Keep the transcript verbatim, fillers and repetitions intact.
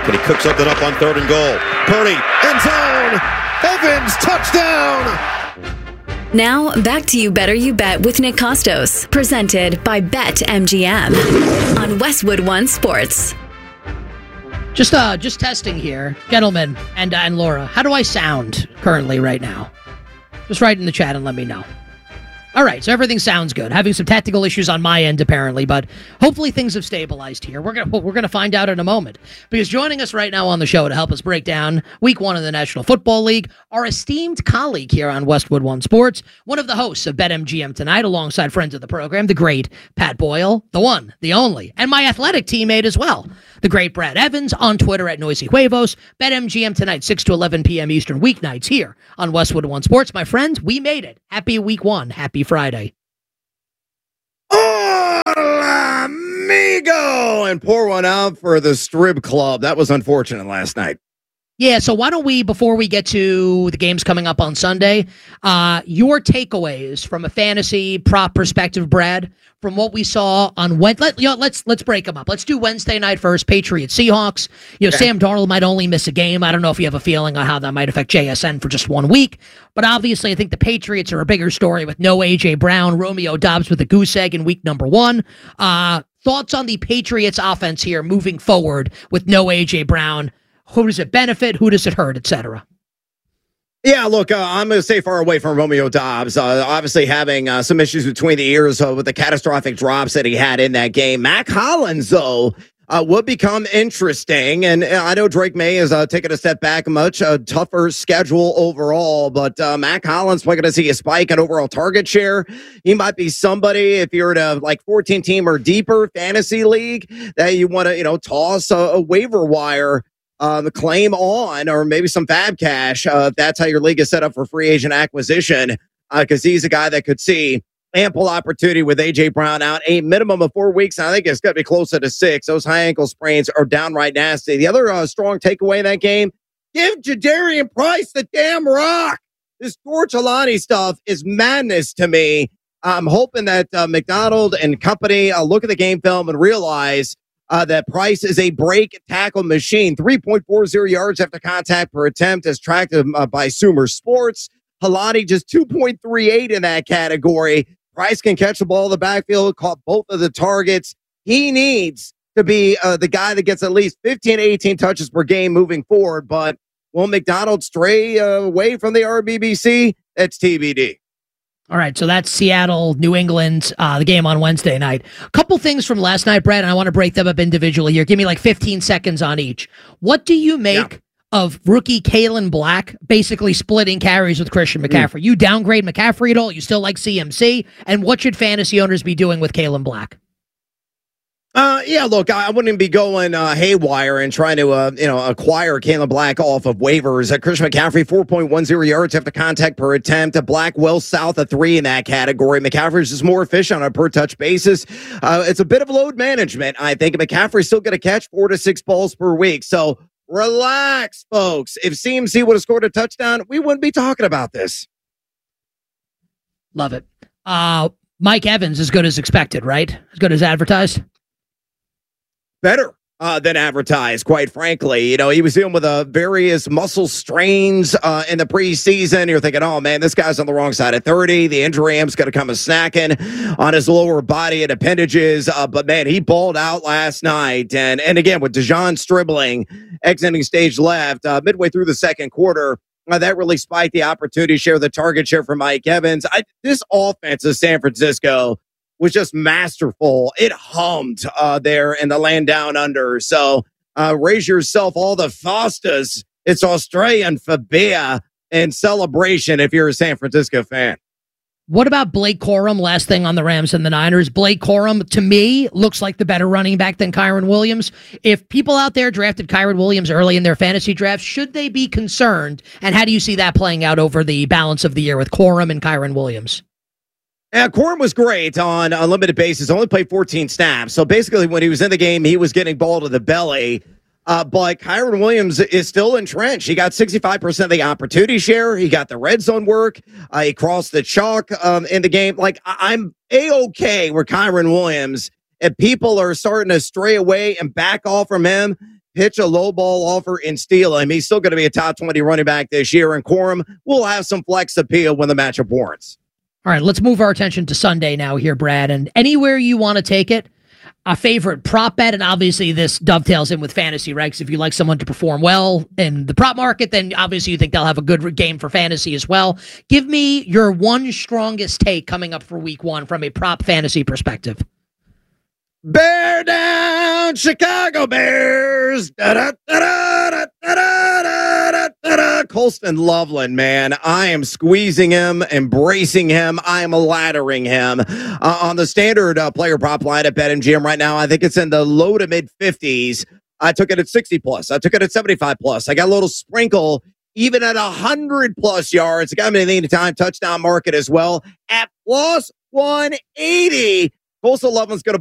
Can he cook something up on third and goal? Purdy, end zone! Evans, touchdown! Now, back to You Better You Bet with Nick Costos, presented by BetMGM on Westwood One Sports. Just uh, just testing here, gentlemen, and, uh, and Laura. How do I sound currently right now? Just write in the chat and let me know. All right, so everything sounds good. Having some technical issues on my end, apparently, but hopefully things have stabilized here. We're gonna we're gonna find out in a moment. Because joining us right now on the show to help us break down Week One of the National Football League, our esteemed colleague here on Westwood One Sports, one of the hosts of BetMGM Tonight, alongside friends of the program, the great Pat Boyle, the one, the only, and my athletic teammate as well, the great Brad Evans, on Twitter at Noisy Huevos. BetMGM Tonight, six to eleven p.m. Eastern weeknights here on Westwood One Sports. My friends, we made it. Happy Week One. Happy Friday. Hola, amigo! And pour one out for the Strip Club. That was unfortunate last night. Yeah, so why don't we, before we get to the games coming up on Sunday, uh, your takeaways from a fantasy prop perspective, Brad, from what we saw on Wednesday. Let, you know, let's let's break them up. Let's do Wednesday night first. Patriots Seahawks. You know, okay. Sam Darnold might only miss a game. I don't know if you have a feeling on how that might affect J S N for just one week, but obviously I think the Patriots are a bigger story with no A J Brown, Romeo Doubs with a goose egg in week number one. Uh, thoughts on the Patriots offense here moving forward with no A J Brown? Who does it benefit? Who does it hurt, et cetera? Yeah, look, uh, I'm going to stay far away from Romeo Doubs. Uh, obviously having uh, some issues between the ears uh, with the catastrophic drops that he had in that game. Mac Hollins, though, uh, would become interesting. And uh, I know Drake May is uh, taking a step back, much a tougher schedule overall. But uh, Mac Hollins, we're going to see a spike in overall target share. He might be somebody, if you're in a like fourteen team or deeper fantasy league, that you want to, you know, toss a, a waiver wire Uh, the claim on, or maybe some fab cash, uh, if that's how your league is set up for free agent acquisition, because uh, he's a guy that could see ample opportunity with A J Brown out a minimum of four weeks. And I think it's going to be closer to six. Those high ankle sprains are downright nasty. The other uh, strong takeaway in that game, give Jadarian Price the damn rock. This George Alani stuff is madness to me. I'm hoping that uh, McDonald and company uh, look at the game film and realize Uh, that Price is a break tackle machine. three point four zero yards after contact per attempt as tracked uh, by Sumer Sports. Halani just two point three eight in that category. Price can catch the ball in the backfield, caught both of the targets. He needs to be uh, the guy that gets at least fifteen, eighteen touches per game moving forward. But will McDonald stray uh, away from the R B B C? That's T B D. All right, so that's Seattle, New England, uh, the game on Wednesday night. A couple things from last night, Brad, and I want to break them up individually here. Give me like fifteen seconds on each. What do you make yeah. of rookie Kalen Black basically splitting carries with Christian McCaffrey? Mm. You downgrade McCaffrey at all? You still like C M C? And what should fantasy owners be doing with Kalen Black? Uh, yeah, look, I wouldn't be going uh, haywire and trying to, uh, you know, acquire Kalen Black off of waivers. Uh, Christian McCaffrey, four point one zero yards after contact per attempt. Black well south of three in that category. McCaffrey's just more efficient on a per-touch basis. Uh, it's a bit of load management, I think. McCaffrey's still going to catch four to six balls per week. So relax, folks. If C M C would have scored a touchdown, we wouldn't be talking about this. Love it. Uh, Mike Evans, as good as expected, right? As good as advertised? Better uh, than advertised, quite frankly. You know, he was dealing with uh, various muscle strains uh, in the preseason. You're thinking, oh, man, this guy's on the wrong side of thirty. The injury amp's going to come a snacking on his lower body and appendages. Uh, but, man, he balled out last night. And, and again, with Dejon Stribling exiting stage left uh, midway through the second quarter, uh, that really spiked the opportunity share, the target share for Mike Evans. I, this offense of San Francisco was just masterful. It hummed uh, there in the land down under. So uh, raise yourself all the Fostas. It's Australian for beer and celebration if you're a San Francisco fan. What about Blake Corum? Last thing on the Rams and the Niners. Blake Corum, to me, looks like the better running back than Kyren Williams. If people out there drafted Kyren Williams early in their fantasy drafts, should they be concerned? And how do you see that playing out over the balance of the year with Corum and Kyren Williams? Yeah, Corum was great on a limited basis. Only played fourteen snaps. So basically, when he was in the game, he was getting ball to the belly. Uh, but Kyren Williams is still entrenched. He got sixty-five percent of the opportunity share. He got the red zone work. Uh, he crossed the chalk um, in the game. Like, I- I'm A-okay with Kyren Williams. If people are starting to stray away and back off from him, pitch a low ball offer and steal him. He's still going to be a top twenty running back this year, and Corum will have some flex appeal when the matchup warrants. All right, let's move our attention to Sunday now here, Brad, and anywhere you want to take it. A favorite prop bet, and obviously this dovetails in with fantasy, right? Because if you like someone to perform well in the prop market, then obviously you think they'll have a good game for fantasy as well. Give me your one strongest take coming up for week one from a prop fantasy perspective. Bear down, Chicago Bears. Da-da-da-da-da-da-da-da-da. Colston Loveland, man. I am squeezing him, embracing him. I am laddering him. Uh, on the standard uh, player prop line at BetMGM right now, I think it's in the low to mid fifties. I took it at sixty plus. I took it at seventy-five plus. I got a little sprinkle even at one hundred plus yards. It got me in the anytime touchdown market as well at plus one eighty. Colston Loveland's going to